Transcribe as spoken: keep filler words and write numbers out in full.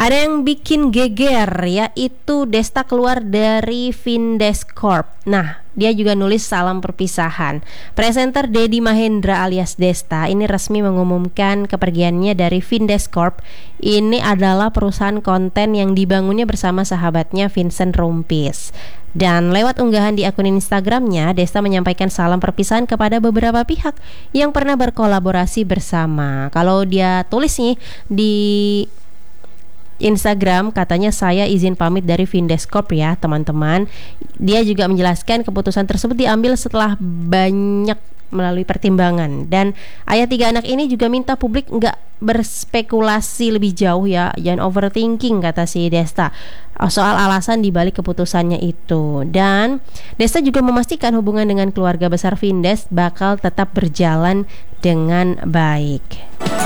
Ada yang bikin geger, yaitu Desta keluar dari Vindescorp. Nah, dia juga nulis salam perpisahan. Presenter Dedi Mahendra alias Desta ini resmi mengumumkan kepergiannya dari Vindescorp. Ini adalah perusahaan konten yang dibangunnya bersama sahabatnya Vincent Rompis. Dan lewat unggahan di akun Instagramnya, Desta menyampaikan salam perpisahan kepada beberapa pihak yang pernah berkolaborasi bersama. Kalau dia tulis nih di Instagram, katanya saya izin pamit dari Vindescorp ya teman-teman. Dia juga menjelaskan keputusan tersebut diambil setelah banyak melalui pertimbangan. Dan ayah tiga anak ini juga minta publik nggak berspekulasi lebih jauh ya, jangan overthinking, kata si Desta, soal alasan dibalik keputusannya itu. Dan Desta juga memastikan hubungan dengan keluarga besar Vindes bakal tetap berjalan dengan baik.